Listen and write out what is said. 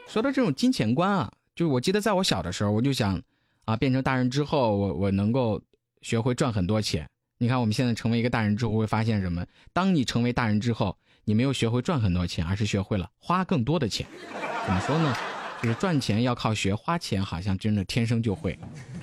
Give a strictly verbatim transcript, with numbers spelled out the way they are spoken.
说到这种金钱观啊，就我记得在我小的时候，我就想啊，变成大人之后，我我能够学会赚很多钱。你看我们现在成为一个大人之后，会发现什么？当你成为大人之后，你没有学会赚很多钱，而是学会了花更多的钱。怎么说呢？就是赚钱要靠学，花钱好像真的天生就会。